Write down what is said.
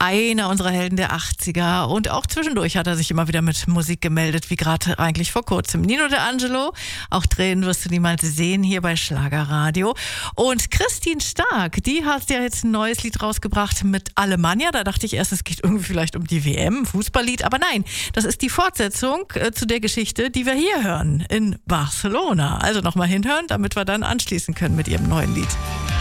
einer unserer Helden der 80er. Und auch zwischendurch hat er sich immer wieder mit Musik gemeldet, wie gerade eigentlich vor kurzem. Nino D'Angelo, auch Tränen wirst du niemals sehen, hier bei Schlagerradio. Und Christine Stark, die hat ja jetzt ein neues Lied rausgebracht mit Alemannia. Da dachte ich erst, es geht irgendwie vielleicht um die WM, Fußballlied. Aber nein, das ist die Fortsetzung zu der Geschichte, die wir hier hören, in Barcelona. Also nochmal hinhören, damit wir dann anschließen können mit ihrem neuen Lied.